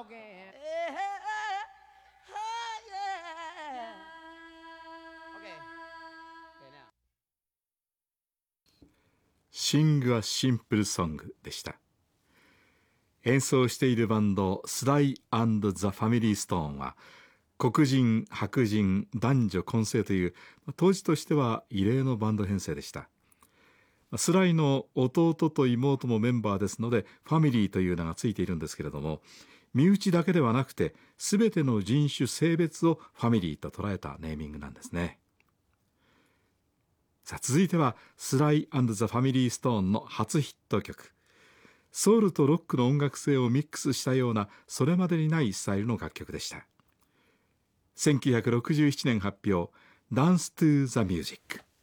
Sing a Simple Song でした。演奏しているバンドスライ&ザ・ファミリー・ストーンは黒人、白人、男女混成という当時としては異例のバンド編成でした。スライの弟と妹もメンバーですのでファミリーという名がついているんですけれども、身内だけではなくて全ての人種性別をファミリーと捉えたネーミングなんですね。さあ続いてはスライ&ザ・ファミリー・ストーンの初ヒット曲、ソウルとロックの音楽性をミックスしたようなそれまでにないスタイルの楽曲でした。1967年発表、ダンス・トゥ・ザ・ミュージック。